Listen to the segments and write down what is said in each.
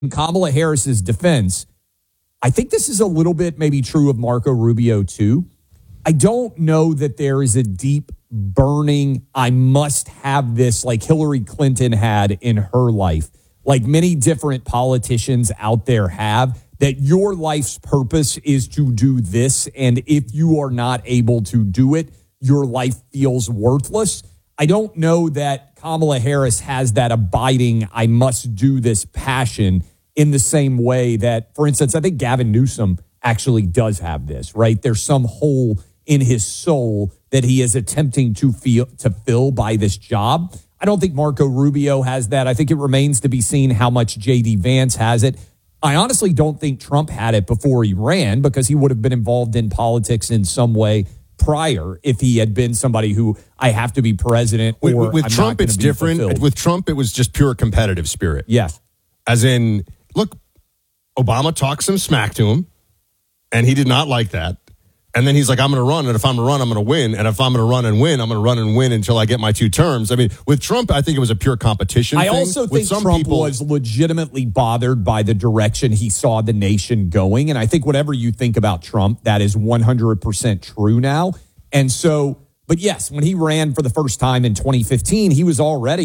In Kamala Harris's defense, I think this is a little bit maybe true of Marco Rubio too. I don't know that there is a deep burning, I must have this like Hillary Clinton had in her life, like many different politicians out there have, that your life's purpose is to do this. And if you are not able to do it, your life feels worthless. I don't know that Kamala Harris has that abiding, I must do this passion in the same way that, for instance, I think Gavin Newsom actually does have this, right? There's some hole in his soul that he is attempting to fill by this job. I don't think Marco Rubio has that. I think it remains to be seen how much J.D. Vance has it. I honestly don't think Trump had it before he ran, because he would have been involved in politics in some way prior if he had been somebody who, I have to be president. Or with Trump, it's different. Fulfilled. With Trump, it was just pure competitive spirit. Yes. As in, look, Obama talked some smack to him, and he did not like that. And then he's like, I'm going to run, and if I'm going to run, I'm going to win. And if I'm going to run and win, I'm going to run and win until I get my 2 terms. I mean, with Trump, I think it was a pure competition thing. I also think Trump was legitimately bothered by the direction he saw the nation going. And I think whatever you think about Trump, that is 100% true now. And so, but yes, when he ran for the first time in 2015, he was already,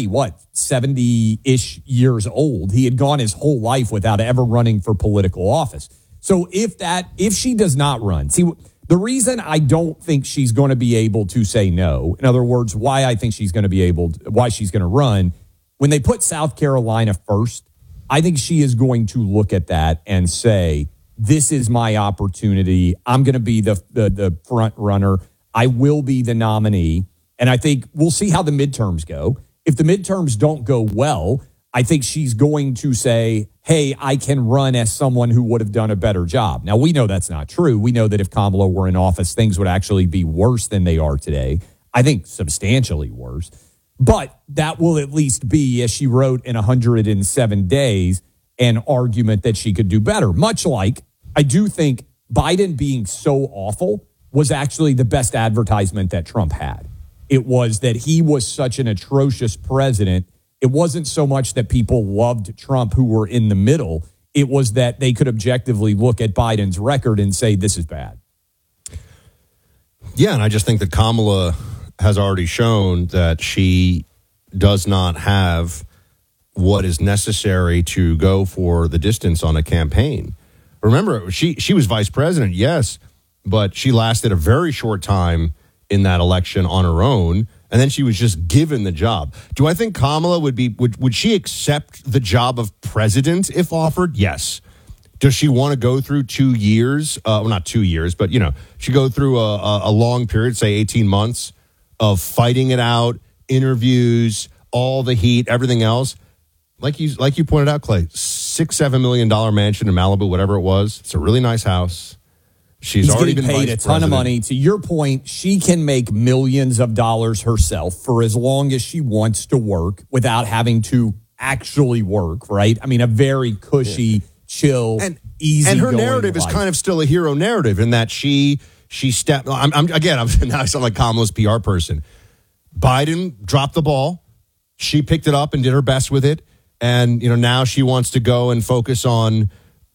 70-ish years old. He had gone his whole life without ever running for political office. So if she does not run, see, the reason I don't think she's going to be able to say no, in other words, why I think she's going to be able to, why she's going to run, when they put South Carolina first, I think she is going to look at that and say, this is my opportunity. I'm going to be the front runner. I will be the nominee. And I think we'll see how the midterms go. If the midterms don't go well, I think she's going to say, hey, I can run as someone who would have done a better job. Now, we know that's not true. We know that if Kamala were in office, things would actually be worse than they are today. I think substantially worse. But that will at least be, as she wrote in 107 days, an argument that she could do better. Much like I do think Biden being so awful was actually the best advertisement that Trump had. It was that he was such an atrocious president. It wasn't so much that people loved Trump who were in the middle. It was that they could objectively look at Biden's record and say, this is bad. Yeah, and I just think that Kamala has already shown that she does not have what is necessary to go for the distance on a campaign. Remember, she was vice president, yes, but she lasted a very short time in that election on her own. And then she was just given the job. Do I think Kamala would she accept the job of president if offered? Yes. Does she want to go through 2 years? Well, not 2 years, but, she go through a long period, say 18 months of fighting it out, interviews, all the heat, everything else. Like you pointed out, Clay, $6-7 million mansion in Malibu, whatever it was. It's a really nice house. She's already been paid a ton of money. To your point, she can make millions of dollars herself for as long as she wants to work without having to actually work, right? I mean, a very cushy, chill, and easy. And her narrative is kind of still a hero narrative in that she stepped. Now I sound like Kamala's PR person. Biden dropped the ball. She picked it up and did her best with it. And, now she wants to go and focus on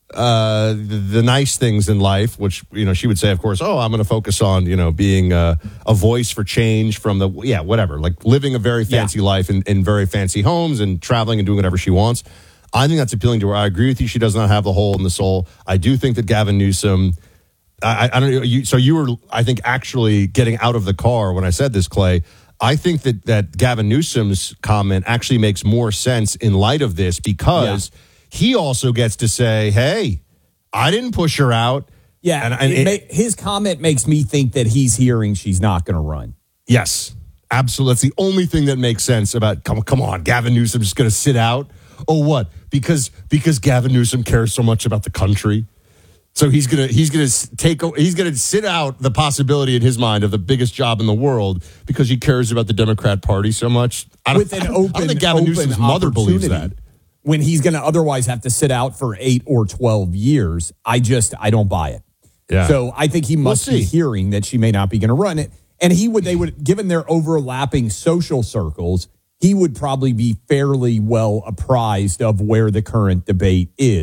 the nice things in life, which, she would say, of course, I'm going to focus on, being a voice for change from whatever, like living a very fancy life in very fancy homes and traveling and doing whatever she wants. I think that's appealing to her. I agree with you. She does not have the hole in the soul. I do think that Gavin Newsom, I don't know. So you were, I think, actually getting out of the car when I said this, Clay. I think that Gavin Newsom's comment actually makes more sense in light of this because he also gets to say, hey, I didn't push her out. Yeah, and his comment makes me think that he's hearing she's not going to run. Yes, absolutely. That's the only thing that makes sense about, come on, Gavin Newsom's just going to sit out? Oh, what? Because Gavin Newsom cares so much about the country? So he's gonna sit out the possibility in his mind of the biggest job in the world because he cares about the Democrat Party so much. I don't think Gavin Newsom's mother believes that. When he's going to otherwise have to sit out for 8 or 12 years, I don't buy it. Yeah. So I think he must be hearing that she may not be going to run it. And they would, given their overlapping social circles, he would probably be fairly well apprised of where the current debate is.